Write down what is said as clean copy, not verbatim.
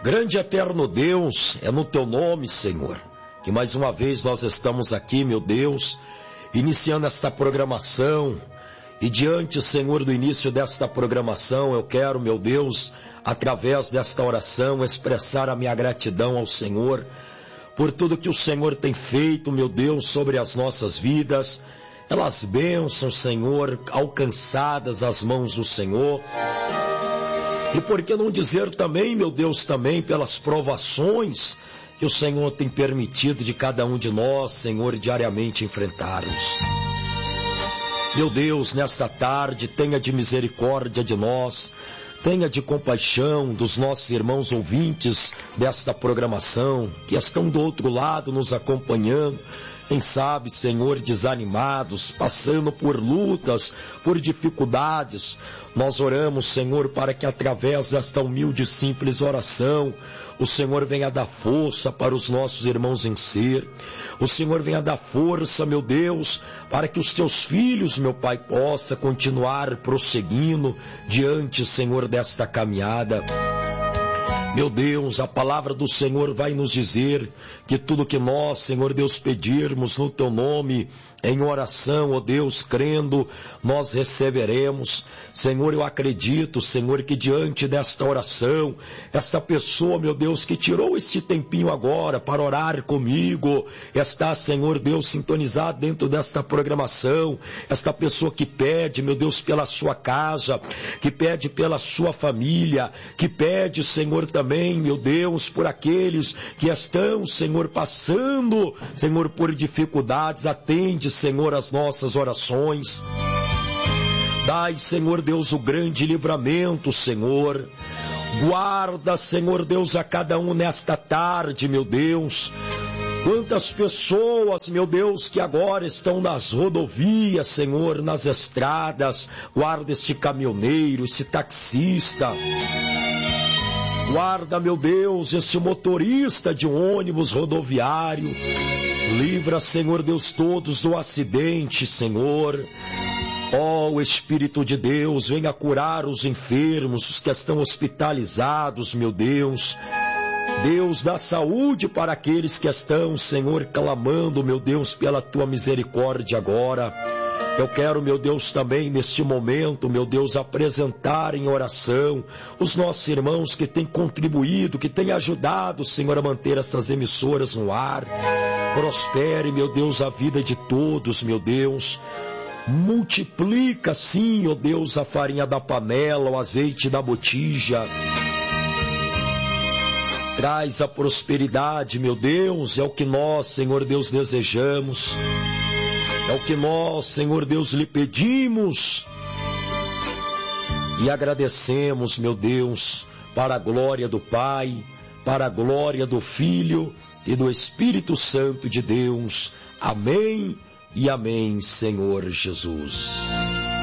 Grande e eterno Deus, é no Teu nome, Senhor, que mais uma vez nós estamos aqui, meu Deus, iniciando esta programação. E diante, Senhor, do início desta programação, eu quero, meu Deus, através desta oração, expressar a minha gratidão ao Senhor, por tudo que o Senhor tem feito, meu Deus, sobre as nossas vidas, pelas bênçãos, Senhor, alcançadas às mãos do Senhor. E por que não dizer também, meu Deus, também pelas provações que o Senhor tem permitido de cada um de nós, Senhor, diariamente enfrentarmos. Meu Deus, nesta tarde, tenha de misericórdia de nós, tenha de compaixão dos nossos irmãos ouvintes desta programação, que estão do outro lado nos acompanhando, quem sabe, Senhor, desanimados, passando por lutas, por dificuldades. Nós oramos, Senhor, para que através desta humilde e simples oração, o Senhor venha dar força para os nossos irmãos em ser. O Senhor venha dar força, meu Deus, para que os Teus filhos, meu Pai, possa continuar prosseguindo diante, Senhor, desta caminhada. Meu Deus, a palavra do Senhor vai nos dizer que tudo que nós, Senhor Deus, pedirmos no Teu nome, em oração, ó Deus, crendo, nós receberemos. Senhor, eu acredito, Senhor, que diante desta oração, esta pessoa, meu Deus, que tirou esse tempinho agora para orar comigo, está, Senhor Deus, sintonizado dentro desta programação, esta pessoa que pede, meu Deus, pela sua casa, que pede pela sua família, que pede, Senhor, também, meu Deus, por aqueles que estão, Senhor, passando, Senhor, por dificuldades, atende, Senhor, as nossas orações. Dai, Senhor Deus, o grande livramento, Senhor. Guarda, Senhor Deus, a cada um nesta tarde, meu Deus. Quantas pessoas, meu Deus, que agora estão nas rodovias, Senhor, nas estradas. Guarda esse caminhoneiro, esse taxista. Guarda, meu Deus, esse motorista de um ônibus rodoviário. Livra, Senhor Deus, todos do acidente, Senhor. Ó, o Espírito de Deus, venha curar os enfermos, os que estão hospitalizados, meu Deus. Deus, dá saúde para aqueles que estão, Senhor, clamando, meu Deus, pela Tua misericórdia agora. Eu quero, meu Deus, também neste momento, meu Deus, apresentar em oração os nossos irmãos que têm contribuído, que têm ajudado, Senhor, a manter essas emissoras no ar. Prospere, meu Deus, a vida de todos, meu Deus. Multiplica, sim, ó Deus, a farinha da panela, o azeite da botija. Traz a prosperidade, meu Deus, é o que nós, Senhor Deus, desejamos. É o que nós, Senhor Deus, lhe pedimos e agradecemos, meu Deus, para a glória do Pai, para a glória do Filho e do Espírito Santo de Deus. Amém e amém, Senhor Jesus.